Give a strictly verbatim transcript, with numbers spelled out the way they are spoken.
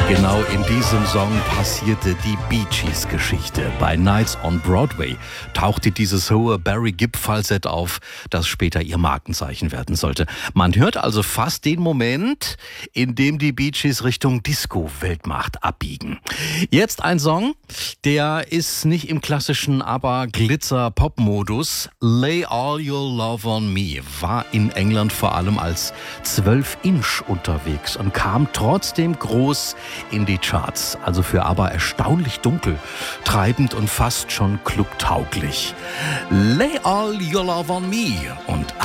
Genau in diesem Song passierte die Bee Gees-Geschichte. Bei Nights on Broadway tauchte dieses hohe Barry-Gibb-Falsett auf, das später ihr Markenzeichen werden sollte. Man hört also fast den Moment, in dem die Bee Gees Richtung Disco-Weltmacht abbiegen. Jetzt ein Song, der ist nicht im klassischen Aber-Glitzer-Pop-Modus. Lay All Your Love on Me war in England vor allem als zwölf Inch unterwegs und kam trotzdem groß in die Charts. Also für ABBA erstaunlich dunkel, treibend und fast schon clubtauglich. Lay All Your Love on Me und